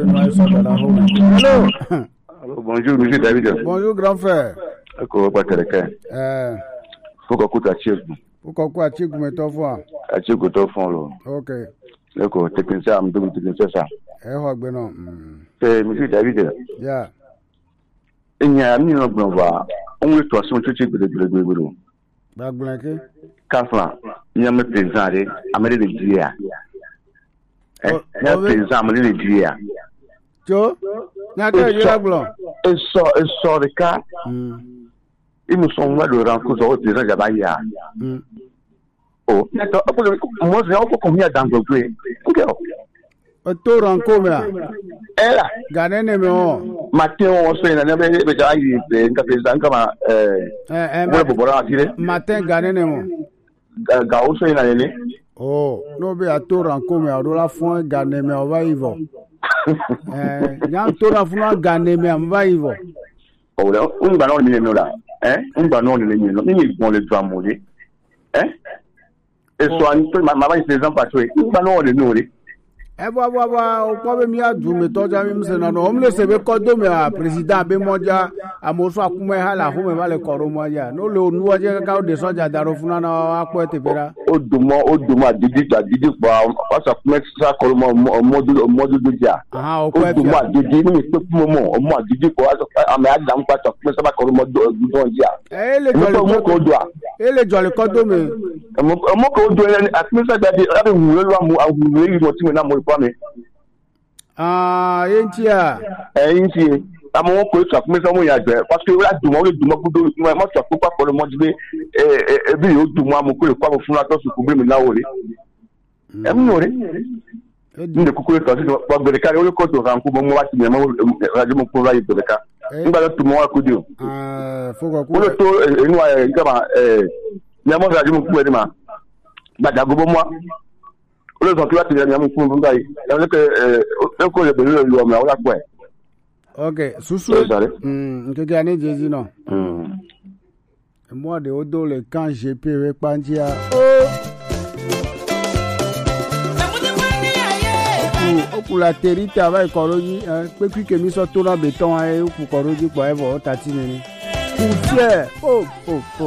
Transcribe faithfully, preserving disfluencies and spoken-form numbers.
Hello. Allô, bonjour, monsieur David. Bonjour, grand frère. Eko kwa tereke. Eh. Foko kuta chiegu. Foko kwa chiegu metofo. A chiegu to fon lo. Okay. Eko technicien am dum technicien ça. Eh ho gbe no. Eh, monsieur David. Yeah. Enya mi no gbon wa. On we to asun chichi gbe gbe gbe gbe. Ba gbon ke? Kafla. Nya me président re, amere de dia. Eh, nya président amere de dia. Jo? Nya ke yira gbon. Eso eso de ka. Mm. Ils nous sont là de rencontrer au président Jabaya. Mm. Oh, moi j'ai encore combien d'anglais. OK. To ranko me a. Ela. Ganene me o. Matin on se na be be ja yi nka président kama eh eh eh. Mo bo bora atire. Matin ganene mo. Ga o se na ni. Oh, no be a to ranko me a do la fon ganene me o va ivo. Eh, nya to ra fun ganene me am va ivo. Oh, là, on va non ni no la. Eh? On va non ni no. Ni bon le doit mourir. Eh? Et soit ni ma ma les gens pas tuer. On va non ni no ri. Eh bo bo bo o ko be mi adu me to ja mi se na no omle se be ko do me a president be moja amoso akume hala hu me vale koro moja no le onu oje ka o de soja daro funa na apo te bera o dumo o dumo didi ta didi pa pasa kume sa koro mo modu modu duja ah o ko dumo didi ni pe mo mo o mo didi ko ame adam pa ta kume sa koro mo duja eh le jole ko do a eh le jole ko do me mo mo ko do ni akume sa da de abi wu lo amu awu yi mo ti me na mo pa me ah yentia eh yentia àmọ́ ko so akume so mo ya gbe parce que la dumo le dumo gudo mo so ko pa ko mo di eh eh bi o dumo amu ko ko fun la to su ku gbe mi lawo re em no re ni de kukure to si pa gbe ka o ko to ran ku mo wa ti me mo radio mo ko ra yi gbe ka ngba lo tumo wa ku di o ah foko ku o to enu wa e ngba eh ni mo radio mo ku e ma gbada go bo mo o le so ki wa ti ni mo ku mo ngai e le ke e ko le be lo lo ma wa po e. Okay, susu. Hmm, nkeke ane jezi no. Hmm. Moi de odo le quand G P avec Pantia. Oh. Oku la terite ava ekoroji, pe puis que mi so to na béton e oku koroji po e vo tati ni. Poussière. Oh, oh, oh.